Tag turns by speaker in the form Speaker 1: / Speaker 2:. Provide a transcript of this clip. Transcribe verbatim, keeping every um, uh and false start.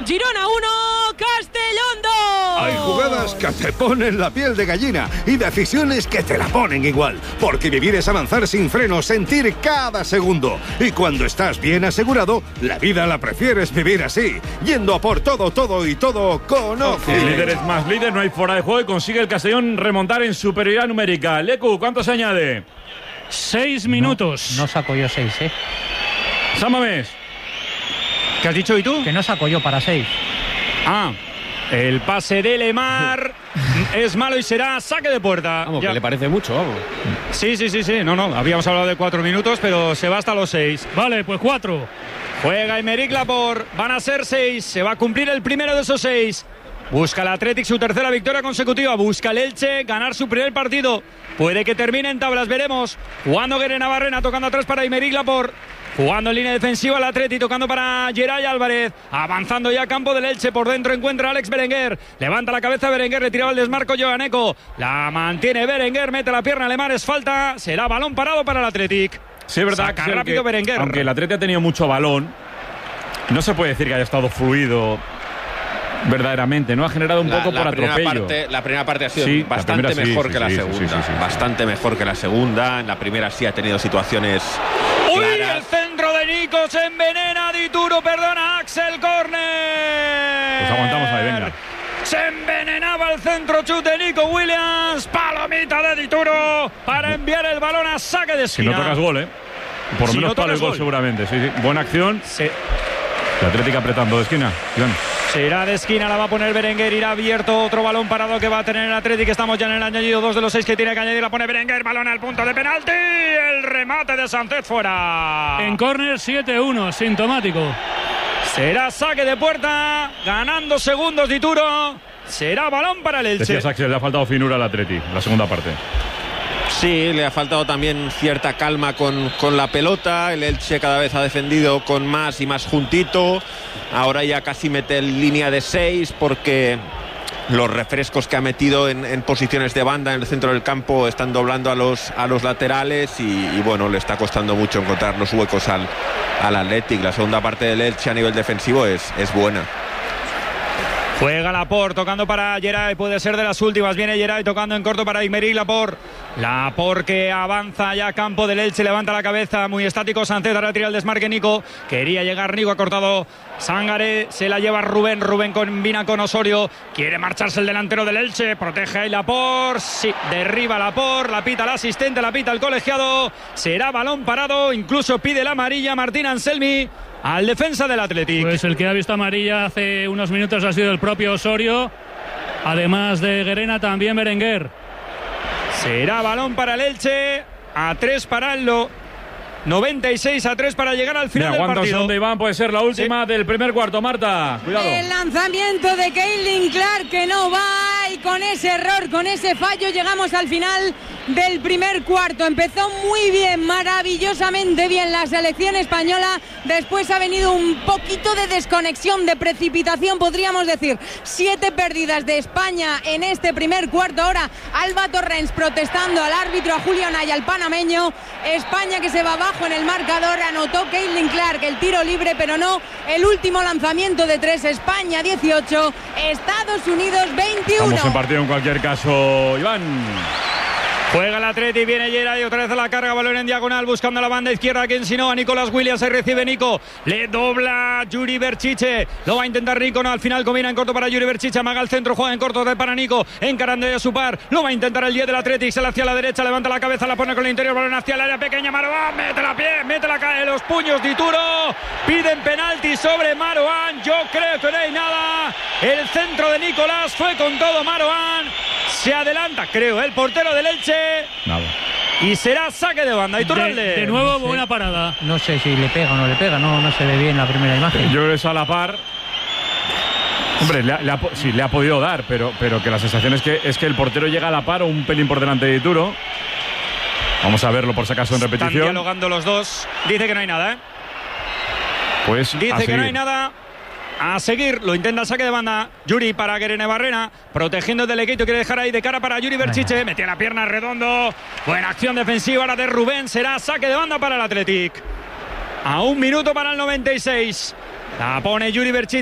Speaker 1: Girona uno, Castellón dos.
Speaker 2: Hay jugadas que te ponen la piel de gallina y decisiones que te la ponen igual. Porque vivir es avanzar sin freno, sentir cada segundo. Y cuando estás bien asegurado, la vida la prefieres vivir así. Yendo a por todo, todo y todo con Ofi.
Speaker 3: El líder es más líder, no hay fuera de juego y consigue el Castellón remontar en superioridad numérica. Lecu, ¿cuánto se añade?
Speaker 4: Seis minutos.
Speaker 5: No, no saco yo seis, ¿eh?
Speaker 3: Sámames. ¿Qué has dicho y tú?
Speaker 5: Que no saco yo para seis.
Speaker 3: Ah, el pase de Lemar es malo y será saque de puerta.
Speaker 6: Vamos,
Speaker 3: ya.
Speaker 6: que le parece mucho, vamos.
Speaker 3: Sí, sí, sí, sí. No, no, habíamos hablado de cuatro minutos, pero se va hasta los seis.
Speaker 4: Vale, pues cuatro.
Speaker 3: Juega Aymeric Laporte, van a ser seis, se va a cumplir el primero de esos seis. Busca el Athletic su tercera victoria consecutiva, busca el Elche ganar su primer partido. Puede que termine en tablas, veremos. Jugando Guerena-Barrena, tocando atrás para Aymeric Laporte. Jugando en línea defensiva el Atleti, tocando para Geray Álvarez. Avanzando ya a campo del Elche, por dentro encuentra a Alex Berenguer. Levanta la cabeza Berenguer, le tiraba el desmarco Joaneco. La mantiene Berenguer, mete la pierna Lemar, es falta. Será balón parado para el Athletic. Sí, es verdad. Saca que rápido aunque, Berenguer. Aunque el Atleti ha tenido mucho balón, no se puede decir que haya estado fluido verdaderamente, ¿no? Ha generado un
Speaker 7: la,
Speaker 3: poco
Speaker 7: la
Speaker 3: por atropello.
Speaker 7: Parte, la primera parte ha sido
Speaker 3: sí,
Speaker 7: bastante
Speaker 3: primera,
Speaker 7: mejor
Speaker 3: sí,
Speaker 7: que
Speaker 3: sí,
Speaker 7: la
Speaker 3: sí,
Speaker 7: segunda.
Speaker 3: sí, sí, sí, sí.
Speaker 7: Bastante mejor que la segunda. En la primera sí ha tenido situaciones
Speaker 3: ¡Uy!
Speaker 7: claras.
Speaker 3: El centro de Nico se envenena. Dituro, perdona, Axel Corner.
Speaker 8: Pues aguantamos ahí, venga.
Speaker 3: Se envenenaba el centro chute Nico Williams. Palomita de Dituro para enviar el balón a saque de
Speaker 8: Si
Speaker 3: esquina.
Speaker 8: no tocas gol, ¿eh? Por lo
Speaker 3: Si
Speaker 8: menos
Speaker 3: no
Speaker 8: para el
Speaker 3: tocas
Speaker 8: gol,
Speaker 3: gol.
Speaker 8: seguramente. Sí, sí. Buena acción.
Speaker 3: Se...
Speaker 8: La Atlética apretando de esquina. Iván.
Speaker 3: Será de esquina, la va a poner Berenguer, irá abierto otro balón parado que va a tener el Athletic. Estamos ya en el añadido, dos de los seis que tiene que añadir, la pone Berenguer, balón al punto de penalti, el remate de Sánchez fuera.
Speaker 4: En córner siete uno, sintomático.
Speaker 3: Será saque de puerta, ganando segundos Dituro, será balón para el Elche.
Speaker 8: Decías, Axel, le ha faltado finura al Atleti, la segunda parte.
Speaker 7: Sí, le ha faltado también cierta calma con, con la pelota. El Elche cada vez ha defendido con más y más juntito. Ahora ya casi mete en línea de seis porque los refrescos que ha metido en, en posiciones de banda en el centro del campo están doblando a los, a los laterales y, y bueno, le está costando mucho encontrar los huecos al, al Athletic. La segunda parte del Elche a nivel defensivo es, es buena.
Speaker 3: Juega Laporte, tocando para Geray, puede ser de las últimas. Viene Geray tocando en corto para Aymeric Laporte. Laporte que avanza ya a campo del Elche, levanta la cabeza, muy estático Sánchez, ahora tira el desmarque Nico. Quería llegar Nico, ha cortado Sangaré, se la lleva Rubén, Rubén combina con Osorio. Quiere marcharse el delantero del Elche, protege ahí Laporte, sí, derriba Laporte, la pita el asistente, la pita el colegiado. Será balón parado, incluso pide la amarilla Martín Anselmi al defensa del Athletic.
Speaker 4: Pues el que ha visto amarilla hace unos minutos ha sido el propio Osorio. Además de Guerena, también Berenguer.
Speaker 3: Será balón para el Elche. A tres para el noventa y seis a tres para llegar al final
Speaker 8: Mira,
Speaker 3: del
Speaker 8: aguanta un
Speaker 3: partido.
Speaker 8: segundo, Iván, puede ser la última sí. del primer cuarto. Marta, cuidado.
Speaker 1: El lanzamiento de Caitlin Clark que no va, y con ese error, con ese fallo llegamos al final del primer cuarto. Empezó muy bien, maravillosamente bien la selección española. Después ha venido un poquito de desconexión, de precipitación, podríamos decir. Siete pérdidas de España en este primer cuarto. Ahora Alba Torrens protestando al árbitro, a Julio Naya, al panameño. España que se va abajo en el marcador, anotó Caitlin Clark el tiro libre, pero no el último lanzamiento de tres. España dieciocho, Estados Unidos veintiuno.
Speaker 8: Vamos en partido en cualquier caso, Iván.
Speaker 3: Juega el Atleti, viene Geray, otra vez a la carga, balón en diagonal, buscando la banda izquierda, quien si no, a Nicolás Williams, se recibe Nico, le dobla Yuri Berchiche, lo va a intentar Nico, no, al final combina en corto para Yuri Berchiche, amaga el centro, juega en corto para Nico, encarando a su par, lo va a intentar el diez del Atleti, se la hacia la derecha, levanta la cabeza, la pone con el interior, balón hacia el área pequeña, Marouane, mete la pie, mete la cae, los puños, Dituro, piden penalti sobre Marouane, yo creo que no hay nada, el centro de Nicolás fue con todo Marouane, se adelanta, creo, el portero del Elche.
Speaker 8: Nada.
Speaker 3: Y será saque de banda. Iturralde.
Speaker 4: De, de nuevo,
Speaker 5: no sé,
Speaker 4: buena parada.
Speaker 5: No sé si le pega o no le pega, no, no se ve bien la primera imagen.
Speaker 8: Yo creo que es a la par. Hombre, le ha, le ha, sí, le ha podido dar, pero, pero que la sensación es que, es que el portero llega a la par o un pelín por delante de Dituro. Vamos a verlo por si acaso en repetición.
Speaker 3: Están dialogando los dos. Dice que no hay nada, ¿eh?
Speaker 8: Pues
Speaker 3: Dice que no hay nada. A seguir, lo intenta el saque de banda Yuri para Guerena Barrena, protegiendo del Lequeito, quiere dejar ahí de cara para Yuri Berchiche, metía la pierna redondo, buena acción defensiva ahora de Rubén, será saque de banda para el Athletic. A un minuto para el noventa y seis, la pone Yuri Berchiche.